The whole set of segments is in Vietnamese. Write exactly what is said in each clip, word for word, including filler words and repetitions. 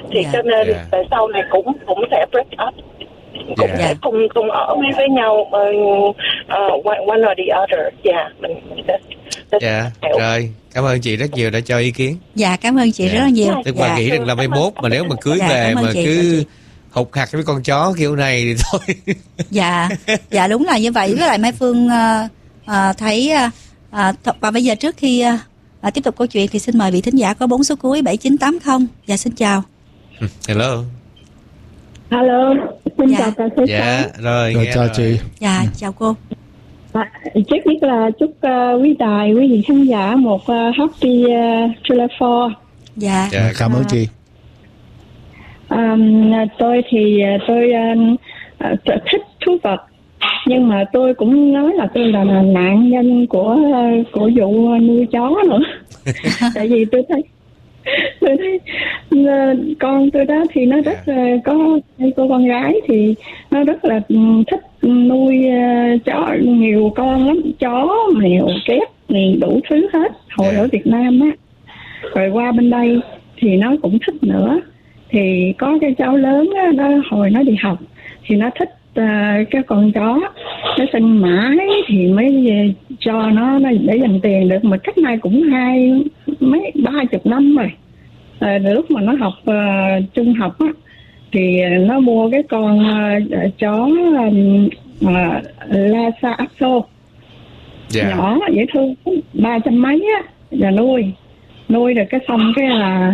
thì Dạ. cho nên Dạ. tại sau này cũng cũng sẽ break up, cũng Dạ. sẽ không không ở với với nhau uh, uh, one, one or the other. Dạ, mình mình sẽ, sẽ Dạ, hiểu. rồi, cảm ơn chị rất nhiều đã cho ý kiến. Dạ, cảm ơn chị Dạ. rất là nhiều. Tức Dạ. bà nghĩ rằng là mai mốt mà nếu mà cưới Dạ, về cảm ơn mà chị, cứ chào chị. hụt hặc với con chó kiểu này thì thôi. Dạ, dạ đúng là như vậy. Với lại Mai Phương à, à, thấy à, à, th- và bây giờ trước khi à, à, tiếp tục câu chuyện thì xin mời vị thính giả có bốn số cuối bảy chín tám không. Dạ xin chào. Hello. Hello, xin Dạ. chào ca sĩ. Dạ, rồi, Rồi nghe chào rồi. chị. Dạ chào cô. À, trước nhất là chúc uh, quý đài, quý vị khán giả một uh, happy uh, July fourth. Dạ. Dạ, Cảm ơn chị. Um, tôi thì uh, tôi uh, uh, thích thú vật, nhưng mà tôi cũng nói là tôi là, là nạn nhân của uh, của vụ nuôi chó nữa. Tại vì tôi thấy tôi thấy uh, con tôi đó thì nó rất uh, có hai cô con gái thì nó rất là um, thích nuôi uh, chó, nhiều con lắm, chó mèo kép thì đủ thứ hết. Hồi Yeah. ở Việt Nam á, rồi qua bên đây thì nó cũng thích nữa. Thì có cái cháu lớn á, nó hồi nó đi học thì nó thích uh, cái con chó, nó sinh mãi thì mới về cho nó, nó để dành tiền được, mà cách nay cũng hai mấy ba chục năm rồi. À, lúc mà nó học uh, trung học á thì nó mua cái con uh, chó um, uh, Lhasa Apso, dạ, nhỏ dễ thương, ba trăm mấy á, và nuôi nuôi được cái xong cái là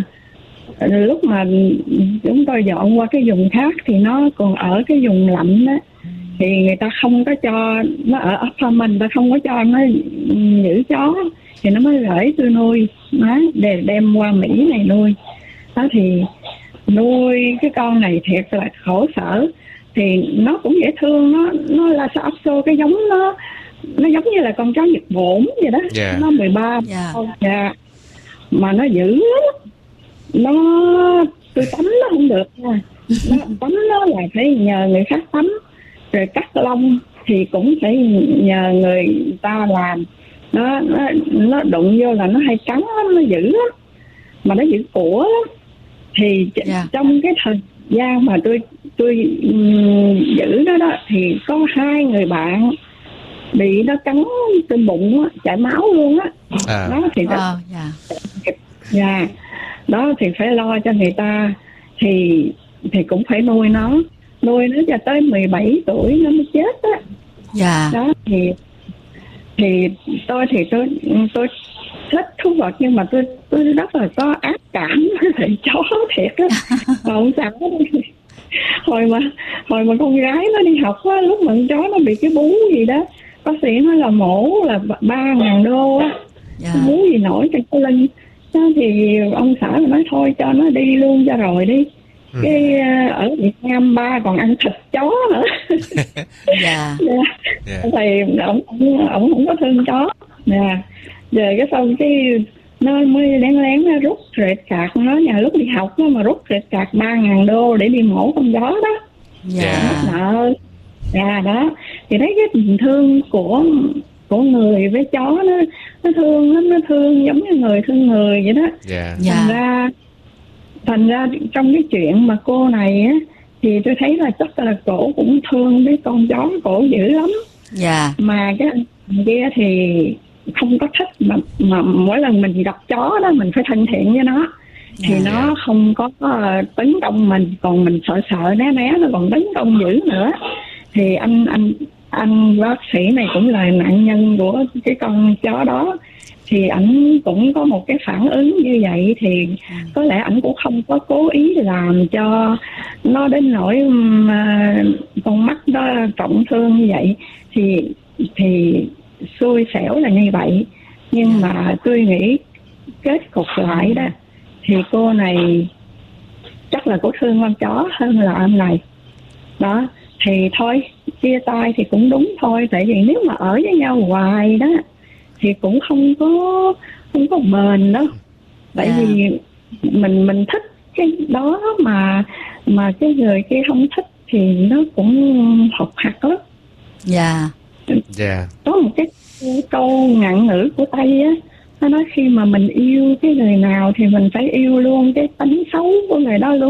lúc mà chúng tôi dọn qua cái vùng khác thì nó còn ở cái vùng lạnh á, thì người ta không có cho nó ở apartment, người ta không có cho nó giữ chó, thì nó mới gửi tôi nuôi nó để đem qua Mỹ này nuôi. Đó thì nuôi cái con này thiệt là khổ sở. Thì nó cũng dễ thương, nó nó là Lhasa Apso, cái giống nó nó giống như là con chó Nhật Bổn vậy đó. Yeah. Nó mười ba Dạ. con, dạ, mà nó dữ lắm. Nó tôi tắm nó không được nha, nó tắm nó là phải nhờ người khác tắm, rồi cắt lông thì cũng phải nhờ người ta làm. Nó nó nó đụng vô là nó hay cắn lắm, nó dữ lắm, mà nó dữ của lắm. Thì Yeah. trong cái thời gian mà tôi tôi um, giữ nó đó thì có hai người bạn bị nó cắn trên bụng á, chảy máu luôn á. à, Đó thì đó, Ờ, dạ. dạ, đó thì phải lo cho người ta, thì thì cũng phải nuôi nó, nuôi nó cho tới mười bảy tuổi nó mới chết á. Dạ. Đó thì thì tôi thì tôi tôi thích thú vật, nhưng mà tôi tôi rất là có ác cảm với lại chó thiệt á. Còn sao hồi mà hồi mà con gái nó đi học á, lúc mà con chó nó bị cái bú gì đó, bác sĩ nói là mổ là ba ngàn đô á. Dạ. Bú gì nổi trên cái lưng đó, thì ông xã nói thôi cho nó đi luôn cho rồi đi. Ừ. Cái uh, ở Việt Nam ba còn ăn thịt chó nữa. Dạ. Dạ. dạ, Thì ổng ổng ổng không có thương chó nè. Về cái xong cái nó mới lén lén nó rút rệt cạc nó, nhà lúc đi học nó mà rút rệt cạc ba ngàn đô để đi mổ con chó đó. Dạ. Nợ. Dạ đó. Thì thấy cái tình thương của của người với chó, nó nó thương lắm, nó thương giống như người thương người vậy đó. dạ, Dạ. Thành ra thành ra trong cái chuyện mà cô này á, thì tôi thấy là chắc là cổ cũng thương cái con chó, cổ dữ lắm. Dạ. Mà cái anh kia thì không có thích, mà, mà mỗi lần mình gặp chó đó mình phải thân thiện với nó, thì Dạ. nó không có uh, tấn công mình, còn mình sợ sợ né né nó còn tấn công dữ nữa. Thì anh anh anh bác sĩ này cũng là nạn nhân của cái con chó đó, thì ảnh cũng có một cái phản ứng như vậy, thì có lẽ ảnh cũng không có cố ý làm cho nó đến nỗi mà con mắt đó trọng thương như vậy. Thì thì xui xẻo là như vậy, nhưng mà tôi nghĩ kết cục lại đó thì cô này chắc là cô thương con chó hơn là anh này. Đó thì thôi, chia tay thì cũng đúng thôi, tại vì nếu mà ở với nhau hoài đó thì cũng không có không có bền đâu. Tại Yeah. vì mình mình thích cái đó mà mà cái người kia không thích thì nó cũng học hạt lắm. Dạ. dạ, Có một cái câu ngạn ngữ của Tây á, nó nói khi mà mình yêu cái người nào thì mình phải yêu luôn cái tánh xấu của người đó luôn.